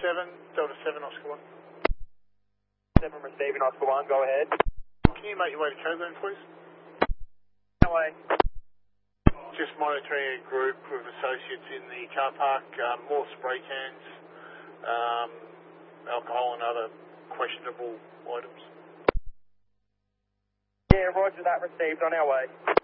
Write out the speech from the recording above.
Delta 7, Oscar 1. 7 receiving, Oscar 1, go ahead. Can you make your way to Coburn, please? No way. Just monitoring a group of associates in the car park, more spray cans, alcohol and other questionable items. Yeah, roger that, received, on our way.